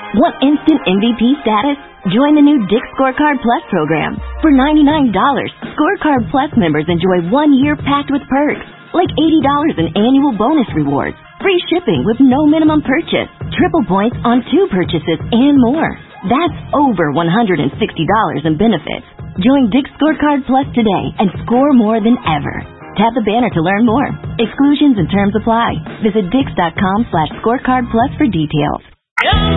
Want instant MVP status? Join the new Dick's Scorecard Plus program. For $99, Scorecard Plus members enjoy 1 year packed with perks, like $80 in annual bonus rewards, free shipping with no minimum purchase, triple points on 2 purchases, and more. That's over $160 in benefits. Join Dick's Scorecard Plus today and score more than ever. Tap the banner to learn more. Exclusions and terms apply. Visit Dix.com/scorecard plus for details.